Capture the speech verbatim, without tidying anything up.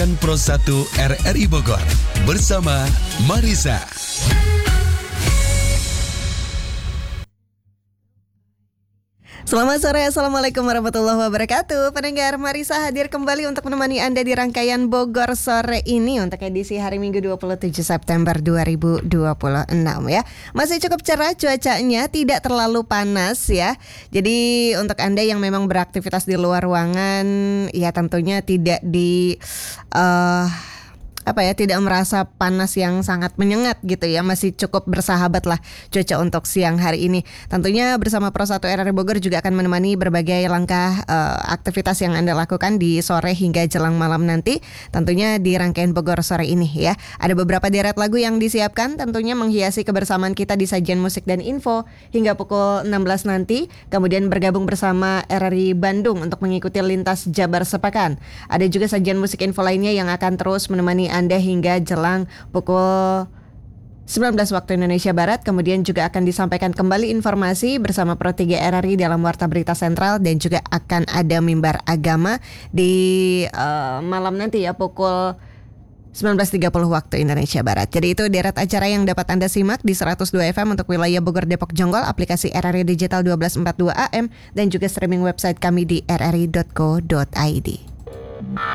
Pro satu R R I Bogor bersama Marisa. Selamat sore, Assalamualaikum warahmatullahi wabarakatuh. Pendengar, Marisa hadir kembali untuk menemani Anda di rangkaian Bogor Sore ini untuk edisi hari Minggu dua puluh tujuh September dua ribu dua puluh enam ya. Masih cukup cerah cuacanya, tidak terlalu panas ya. Jadi untuk Anda yang memang beraktivitas di luar ruangan, ya tentunya tidak di... Uh, apa ya tidak merasa panas yang sangat menyengat gitu ya, masih cukup bersahabat lah cuaca untuk siang hari ini. Tentunya bersama Pro satu R R I Bogor juga akan menemani berbagai langkah uh, aktivitas yang Anda lakukan di sore hingga jelang malam nanti, tentunya di rangkaian Bogor Sore ini ya. Ada beberapa deret lagu yang disiapkan tentunya menghiasi kebersamaan kita di sajian musik dan info hingga pukul enam belas nanti, kemudian bergabung bersama R R I Bandung untuk mengikuti lintas Jabar Sepekan. Ada juga sajian musik info lainnya yang akan terus menemani Anda hingga jelang pukul sembilan belas waktu Indonesia Barat. Kemudian juga akan disampaikan kembali informasi bersama Pro tiga R R I dalam Warta Berita Sentral, dan juga akan ada mimbar agama di uh, malam nanti ya pukul sembilan belas tiga puluh waktu Indonesia Barat. Jadi itu deret acara yang dapat Anda simak di seratus dua F M untuk wilayah Bogor, Depok, Jonggol, aplikasi R R I Digital satu dua empat dua A M, dan juga streaming website kami di r r i dot co dot i d.